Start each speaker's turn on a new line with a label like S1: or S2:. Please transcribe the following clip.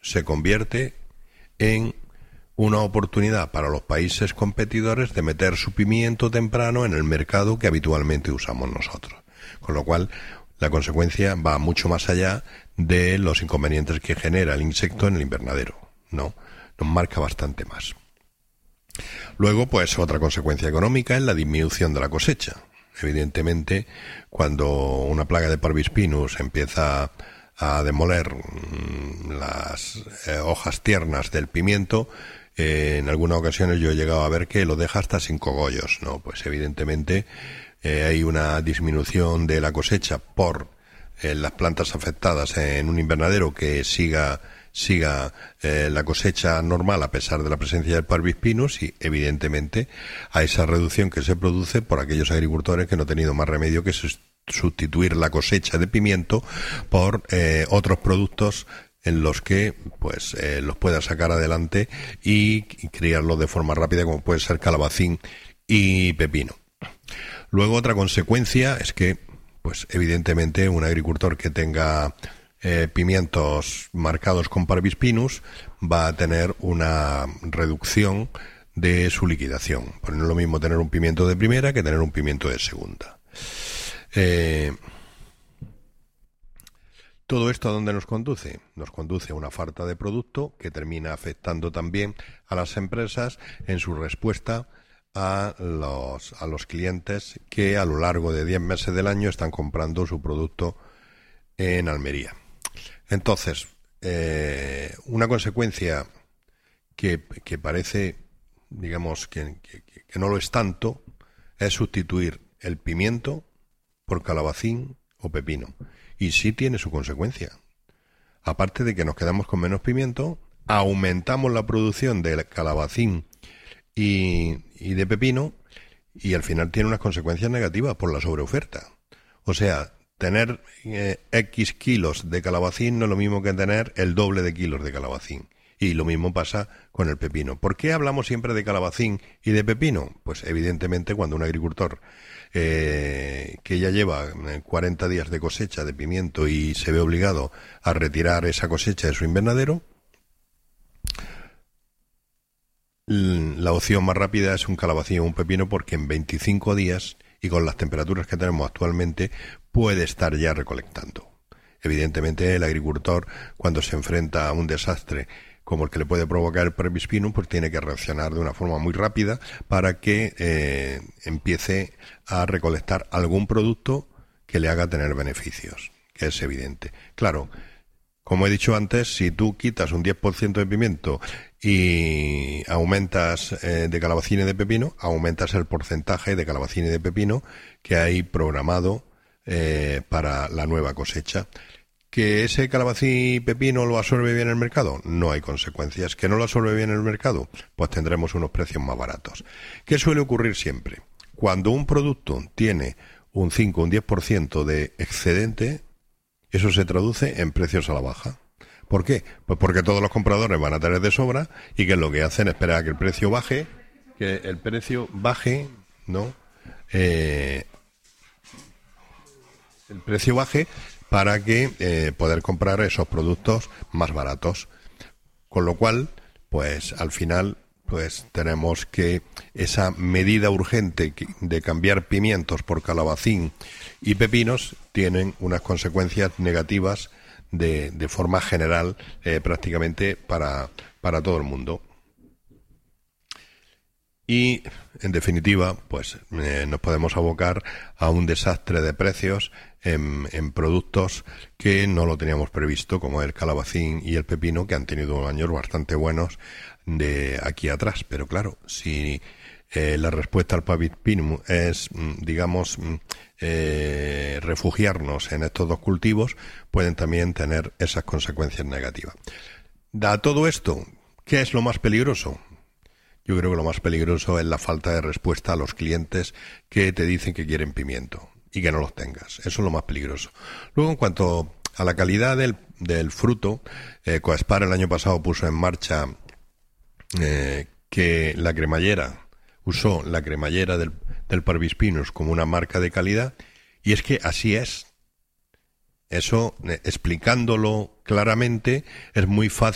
S1: se convierte en una oportunidad para los países competidores de meter su pimiento temprano en el mercado que habitualmente usamos nosotros. Con lo cual, la consecuencia va mucho más allá de los inconvenientes que genera el insecto en el invernadero, ¿no? Nos marca bastante más. Luego, pues otra consecuencia económica es la disminución de la cosecha. Evidentemente, cuando una plaga de Parvis pinus empieza a demoler las hojas tiernas del pimiento, en algunas ocasiones yo he llegado a ver que lo deja hasta sin cogollos, ¿no? Pues evidentemente hay una disminución de la cosecha por las plantas afectadas en un invernadero que siga la cosecha normal a pesar de la presencia del Parvis pinus, y evidentemente a esa reducción que se produce por aquellos agricultores que no han tenido más remedio que sustituir la cosecha de pimiento por otros productos en los que pues los pueda sacar adelante y criarlos de forma rápida, como puede ser calabacín y pepino. Luego, otra consecuencia es que pues evidentemente un agricultor que tenga pimientos marcados con Parvis pinus va a tener una reducción de su liquidación. Pues no es lo mismo tener un pimiento de primera que tener un pimiento de segunda. ¿Todo esto a dónde nos conduce? Nos conduce a una falta de producto que termina afectando también a las empresas en su respuesta a los clientes que a lo largo de 10 meses del año están comprando su producto en Almería. Entonces, una consecuencia que parece, digamos, que no lo es tanto, es sustituir el pimiento por calabacín o pepino. Y sí tiene su consecuencia. Aparte de que nos quedamos con menos pimiento, aumentamos la producción de calabacín y de pepino, y al final tiene unas consecuencias negativas por la sobreoferta. O sea, tener X kilos de calabacín no es lo mismo que tener el doble de kilos de calabacín. Y lo mismo pasa con el pepino. ¿Por qué hablamos siempre de calabacín y de pepino? Pues evidentemente cuando un agricultor que ya lleva 40 días de cosecha de pimiento y se ve obligado a retirar esa cosecha de su invernadero, la opción más rápida es un calabacín o un pepino, porque en 25 días y con las temperaturas que tenemos actualmente puede estar ya recolectando. Evidentemente el agricultor, cuando se enfrenta a un desastre como el que le puede provocar el Parvis pinus, pues tiene que reaccionar de una forma muy rápida para que empiece a recolectar algún producto que le haga tener beneficios, que es evidente. Claro, como he dicho antes, si tú quitas un 10% de pimiento y aumentas de calabacín y de pepino, aumentas el porcentaje de calabacín y de pepino que hay programado para la nueva cosecha. ¿Que ese calabacín y pepino lo absorbe bien el mercado? No hay consecuencias. ¿Que no lo absorbe bien el mercado? Pues tendremos unos precios más baratos. ¿Qué suele ocurrir siempre? Cuando un producto tiene un 5 o un 10% de excedente, eso se traduce en precios a la baja. ¿Por qué? Pues porque todos los compradores van a tener de sobra, y que lo que hacen es esperar a que el precio baje, ¿no? El precio baje para que poder comprar esos productos más baratos. Con lo cual, pues al final, pues tenemos que esa medida urgente de cambiar pimientos por calabacín y pepinos tienen unas consecuencias negativas de forma general, prácticamente para todo el mundo. Y, en definitiva, pues nos podemos abocar a un desastre de precios en productos que no lo teníamos previsto, como el calabacín y el pepino, que han tenido años bastante buenos de aquí atrás. Pero claro, si la respuesta al Parvis pinus es, digamos, refugiarnos en estos dos cultivos, pueden también tener esas consecuencias negativas. A todo esto, ¿qué es lo más peligroso? Yo creo que lo más peligroso es la falta de respuesta a los clientes que te dicen que quieren pimiento y que no los tengas. Eso es lo más peligroso. Luego, en cuanto a la calidad del fruto, Coespar el año pasado puso en marcha que la cremallera, usó la cremallera del Parvis pinus como una marca de calidad, y es que así es. Eso, explicándolo claramente, es muy fácil